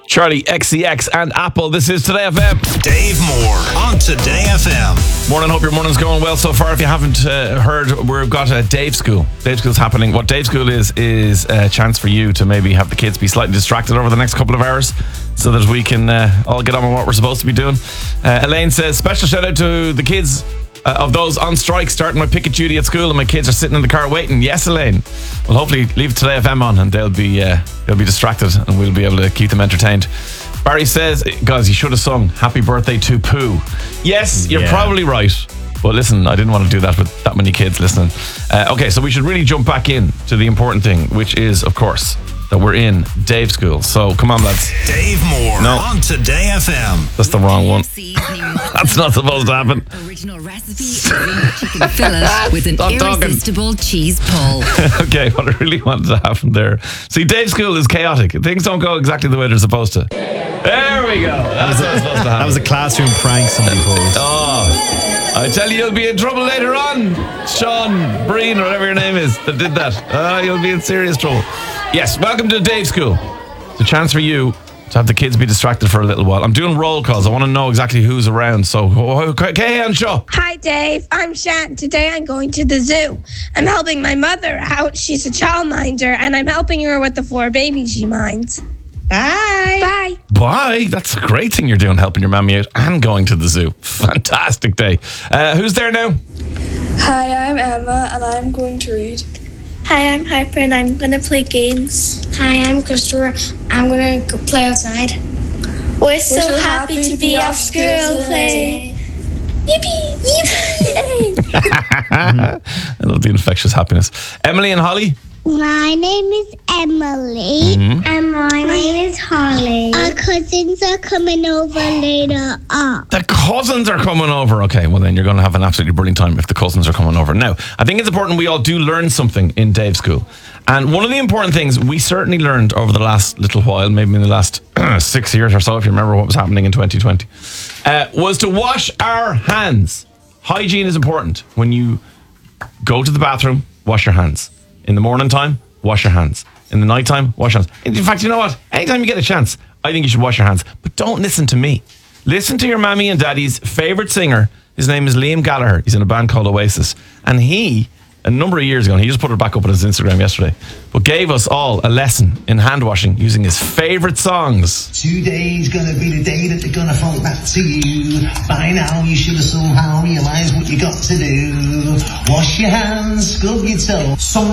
Charlie XCX and Apple. This is Today FM. Dave Moore on Today FM. Morning, hope your morning's going well so far. If you haven't heard, we've got a Dave School. Dave School's happening. What Dave School is a chance for you to maybe have the kids be slightly distracted over the next couple of hours so that we can all get on with what we're supposed to be doing. Elaine says, special shout out to the kids of those on strike starting my picket duty at school, and my kids are sitting in the car waiting. Yes, Elaine. Well, hopefully leave Today FM on and they'll be distracted and we'll be able to keep them entertained. Barry says, guys, you should have sung Happy Birthday to Pooh. Yes, you're probably right. But listen, I didn't want to do that with that many kids listening. Okay, so we should really jump back in to the important thing, which is, of course, that we're in Dave School. So come on, lads. Dave Moore on Today FM. That's the wrong one. That's not supposed to happen. Original recipe of chicken fillet with an irresistible cheese pull. Okay, what I really wanted to happen there. See, Dave School is chaotic. Things don't go exactly the way they're supposed to. There we go. That's what's supposed to happen. That was a classroom prank somebody pulled. Oh, I tell you, you'll be in trouble later on. Sean Breen, or whatever your name is, that did that. You'll be in serious trouble. Yes, welcome to Dave School. It's a chance for you to have the kids be distracted for a little while. I'm doing roll calls. I want to know exactly who's around. So, okay, on show. Hi, Dave. I'm Shan. Today I'm going to the zoo. I'm helping my mother out. She's a childminder, and I'm helping her with the 4 babies she minds. Bye. Bye. That's a great thing you're doing, helping your mammy out and going to the zoo. Fantastic day. Who's there now? Hi, I'm Emma, and I'm going to read. Hi, I'm Harper, and I'm going to play games. Hi, I'm Christopher. I'm going to play outside. We're so happy to be off school play. Yippee! Yippee! I love the infectious happiness. Emily and Holly? My name is Emily, and my name is Holly. Our cousins are coming over later on. The cousins are coming over. Okay, well then you're going to have an absolutely brilliant time if the cousins are coming over. Now, I think it's important we all do learn something in Dave School. And one of the important things we certainly learned over the last little while, maybe in the last 6 years or so, if you remember what was happening in 2020, was to wash our hands. Hygiene is important. When you go to the bathroom, wash your hands. In the morning time, wash your hands. In the night time, wash your hands. In fact, you know what? Anytime you get a chance, I think you should wash your hands. But don't listen to me. Listen to your mammy and daddy's favourite singer. His name is Liam Gallagher. He's in a band called Oasis. And he, a number of years ago, and he just put it back up on his Instagram yesterday, but gave us all a lesson in hand washing using his favourite songs. Today's gonna be the day that they're gonna fall back to you. By now you should have somehow realised what you got to do. Wash your hands, scrub your toes.